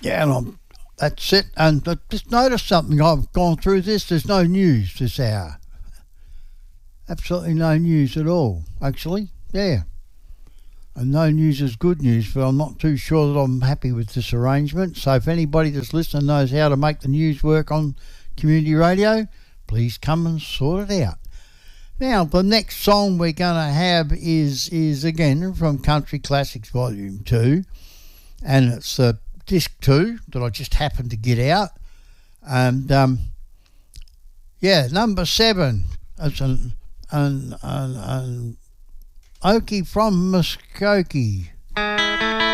Yeah, that's it. And I just noticed something. I've gone through this. There's no news this hour. Absolutely no news at all, actually. Yeah. And no news is good news, but I'm not too sure that I'm happy with this arrangement. So if anybody that's listening knows how to make the news work on community radio, please come and sort it out. Now, the next song we're going to have is again from Country Classics Volume 2, and it's Disc 2 that I just happened to get out. And, number 7, it's an Okie from Muskogee.